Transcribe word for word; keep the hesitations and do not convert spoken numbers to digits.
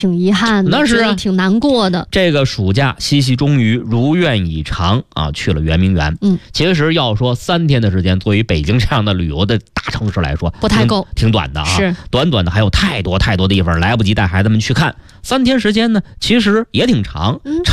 挺遗憾的， 那是啊， 挺难过的。 这个暑假，西西终于如愿以偿啊，去了圆明园。 嗯， 其实要说三天的时间，作为北京这样的旅游的大城市来说， 不太够， 挺短的啊。 是， 短短的还有太多太多的地方来不及带孩子们去看。三天时间呢，其实也挺长。 嗯。